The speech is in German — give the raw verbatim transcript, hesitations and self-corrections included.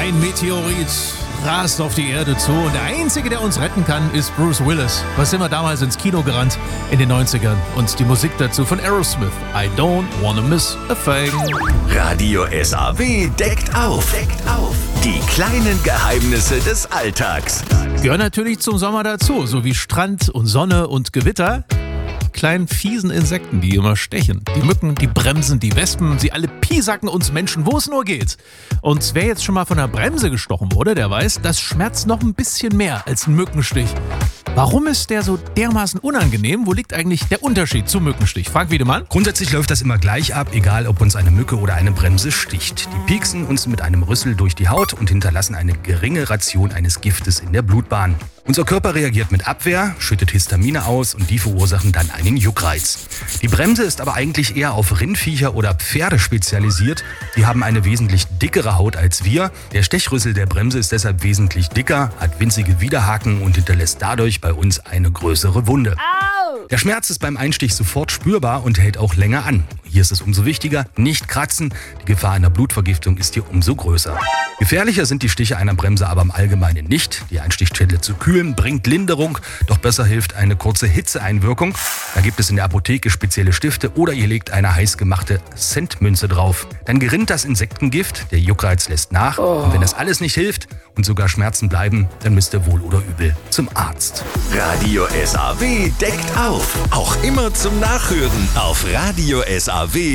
Ein Meteorit rast auf die Erde zu und der Einzige, der uns retten kann, ist Bruce Willis. Was sind wir damals ins Kino gerannt in den neunzigern? Und die Musik dazu von Aerosmith. I don't wanna miss a thing. Radio S A W deckt auf. Deckt auf. Die kleinen Geheimnisse des Alltags. Gehören natürlich zum Sommer dazu, so wie Strand und Sonne und Gewitter. Kleinen fiesen Insekten, die immer stechen. Die Mücken, die Bremsen, die Wespen, sie alle piesacken uns Menschen, wo es nur geht. Und wer jetzt schon mal von der Bremse gestochen wurde, der weiß, das schmerzt noch ein bisschen mehr als ein Mückenstich. Warum ist der so dermaßen unangenehm? Wo liegt eigentlich der Unterschied zum Mückenstich? Frank Wiedemann? Grundsätzlich läuft das immer gleich ab, egal ob uns eine Mücke oder eine Bremse sticht. Die pieksen uns mit einem Rüssel durch die Haut und hinterlassen eine geringe Ration eines Giftes in der Blutbahn. Unser Körper reagiert mit Abwehr, schüttet Histamine aus und die verursachen dann einen Juckreiz. Die Bremse ist aber eigentlich eher auf Rindviecher oder Pferde spezialisiert. Die haben eine wesentlich dickere Haut als wir. Der Stechrüssel der Bremse ist deshalb wesentlich dicker, hat winzige Widerhaken und hinterlässt dadurch bei uns eine größere Wunde. Der Schmerz ist beim Einstich sofort spürbar und hält auch länger an. Hier ist es umso wichtiger, nicht kratzen. Die Gefahr einer Blutvergiftung ist hier umso größer. Gefährlicher sind die Stiche einer Bremse aber im Allgemeinen nicht. Die Einstichstelle zu kühlen bringt Linderung, doch besser hilft eine kurze Hitzeeinwirkung. Da gibt es in der Apotheke spezielle Stifte oder ihr legt eine heiß gemachte Centmünze drauf. Dann gerinnt das Insektengift, der Juckreiz lässt nach. Und wenn das alles nicht hilft und sogar Schmerzen bleiben, dann müsst ihr wohl oder übel zum Arzt. Radio S A W deckt auf. Auch immer zum Nachhören auf Radio S A W.